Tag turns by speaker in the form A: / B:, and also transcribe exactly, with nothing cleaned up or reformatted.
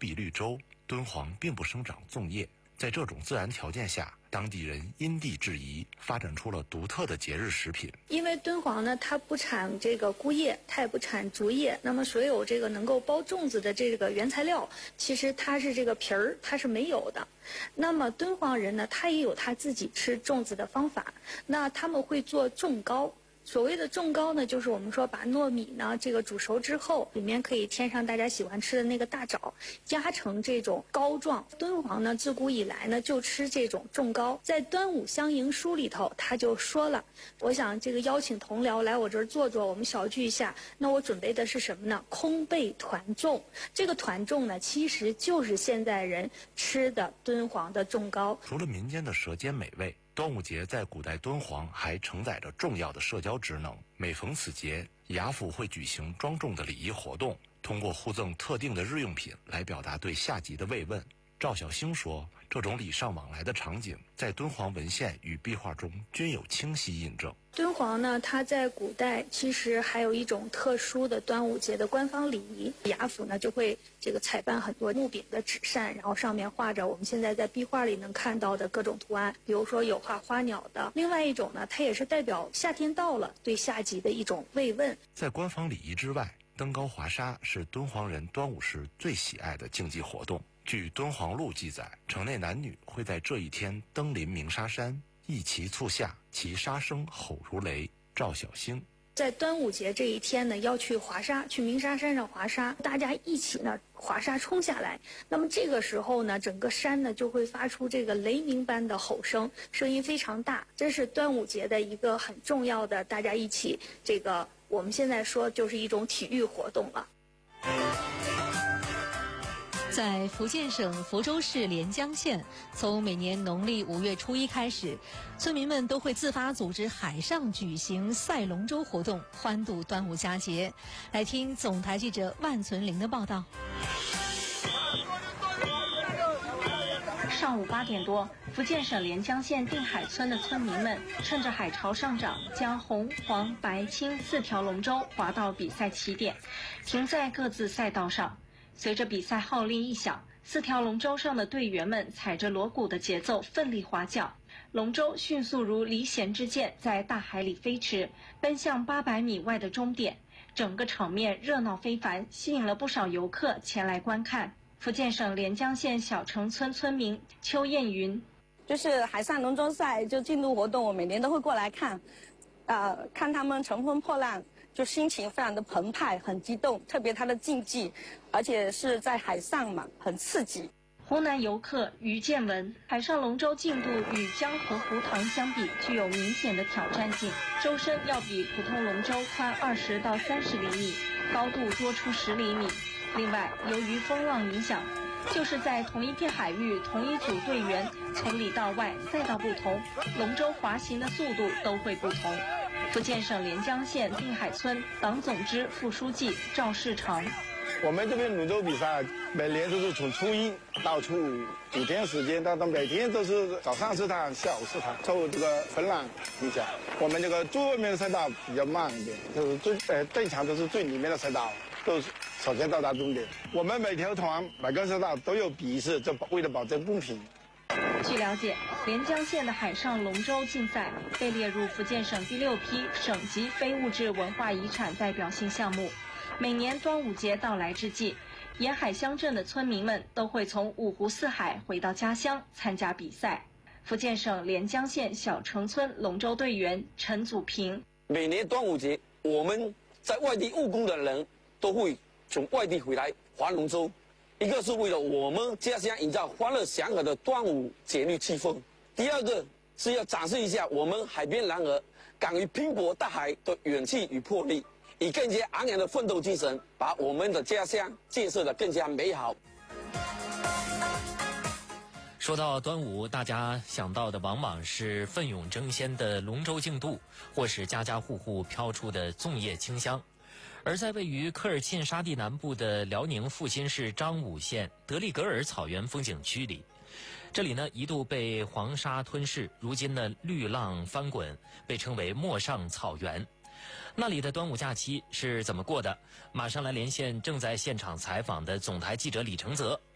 A: 碧绿洲，敦煌并不生长粽叶。在这种自然条件下，当地人因地制宜，发展出了独特的节日食品。
B: 因为敦煌呢，它不产这个菇叶，它也不产竹叶，那么所有这个能够包粽子的这个原材料，其实它是这个皮儿，它是没有的。那么敦煌人呢，他也有他自己吃粽子的方法，那他们会做粽糕。所谓的粽糕呢，就是我们说把糯米呢这个煮熟之后，里面可以添上大家喜欢吃的那个大枣，压成这种糕状。敦煌呢自古以来呢就吃这种粽糕，在《端午相迎书》里头他就说了，我想这个邀请同僚来我这儿坐坐，我们小聚一下。那我准备的是什么呢？空备团粽。这个团粽呢，其实就是现代人吃的敦煌的粽糕。
A: 除了民间的舌尖美味，端午节在古代敦煌还承载着重要的社交职能。每逢此节，雅府会举行庄重的礼仪活动，通过互赠特定的日用品来表达对下级的慰问。赵小星说，这种礼尚往来的场景在敦煌文献与壁画中均有清晰印证。
B: 敦煌呢，它在古代其实还有一种特殊的端午节的官方礼仪，雅府呢就会这个采办很多木柄的纸扇，然后上面画着我们现在在壁画里能看到的各种图案，比如说有画花鸟的。另外一种呢，它也是代表夏天到了，对下级的一种慰问。
A: 在官方礼仪之外，登高华沙是敦煌人端午时最喜爱的竞技活动。据《敦煌录》记载，城内男女会在这一天登临鸣沙山，一齐促下，其沙声吼如雷。赵小星
B: 在端午节这一天呢，要去华沙，去鸣沙山上华沙，大家一起呢华沙冲下来。那么这个时候呢，整个山呢就会发出这个雷鸣般的吼声，声音非常大。这是端午节的一个很重要的，大家一起这个我们现在说就是一种体育活动了。
C: 在福建省福州市连江县，从每年农历五月初一开始，村民们都会自发组织海上举行赛龙舟活动，欢度端午佳节。来听总台记者万存玲的报道。
D: 上午八点多，福建省连江县定海村的村民们趁着海潮上涨，将红、黄、白、青四条龙舟划到比赛起点，停在各自赛道上。随着比赛号令一响，四条龙舟上的队员们踩着锣鼓的节奏奋力划桨，龙舟迅速如离弦之箭在大海里飞驰，奔向八百米外的终点。整个场面热闹非凡，吸引了不少游客前来观看。福建省连江县小城村村民邱艳云，
E: 就是海上龙舟赛就进度活动，我每年都会过来看，呃，看他们乘风破浪，就心情非常的澎湃，很激动。特别他的竞技，而且是在海上嘛，很刺激。
D: 湖南游客于建文，海上龙舟进度与江河湖塘相比，具有明显的挑战性。舟身要比普通龙舟宽二十到三十厘米，高度多出十厘米。另外，由于风浪影响，就是在同一片海域，同一组队员从里到外，赛道不同，龙舟滑行的速度都会不同。福建省连江县定海村党总支副书记赵世长，
F: 我们这边龙舟比赛每年都是从初一到初五五天时间，但是每天都是早上是趟，下午是趟，受这个风浪影响。我们这个最外面的赛道比较慢一点，就是最呃正常都是最里面的赛道，都是首先到达终点。我们每条团每个赛道都有比试，这为了保证公平。
D: 据了解，连江县的海上龙舟竞赛被列入福建省第六批省级非物质文化遗产代表性项目。每年端午节到来之际，沿海乡镇的村民们都会从五湖四海回到家乡参加比赛。福建省连江县小城村龙舟队员陈祖平，
G: 每年端午节，我们在外地务工的人都会从外地回来划龙舟，一个是为了我们家乡营造欢乐祥和的端午节日气氛，第二个是要展示一下我们海边男儿敢于拼搏大海的勇气与魄力，以更加昂扬的奋斗精神，把我们的家乡建设得更加美好。
H: 说到端午，大家想到的往往是奋勇争先的龙舟竞渡，或是家家户户飘出的粽叶清香。而在位于科尔沁沙地南部的辽宁阜新市张武县德利格尔草原风景区里，这里呢一度被黄沙吞噬，如今呢绿浪翻滚，被称为陌上草原。那里的端午假期是怎么过的？马上来连线正在现场采访的总台记者李承泽。